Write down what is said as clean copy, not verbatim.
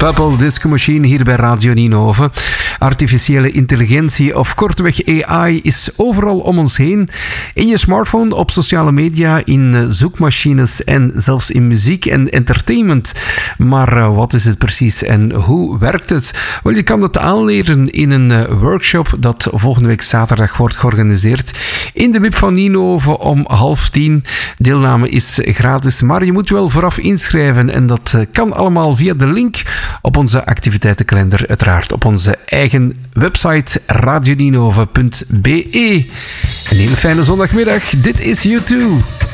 Purple Disco Machine hier bij Radio Ninove. Artificiële intelligentie of kortweg AI is overal om ons heen. In je smartphone, op sociale media, in zoekmachines en zelfs in muziek en entertainment. Maar wat is het precies en hoe werkt het? Wel, je kan het aanleren in een workshop dat volgende week zaterdag wordt georganiseerd in de WIP van Ninove om 9:30. Deelname is gratis, maar je moet wel vooraf inschrijven en dat kan allemaal via de link op onze activiteitenkalender, uiteraard op onze eigen website radioninove.be. Een hele fijne zondagmiddag. Dit is U2.